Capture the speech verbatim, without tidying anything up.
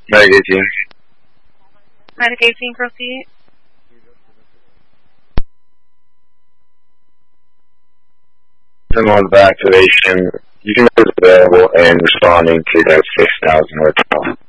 Medic eighteen. Medic eighteen, proceed. Similar to activation, you can be available and responding to that six thousand hotel.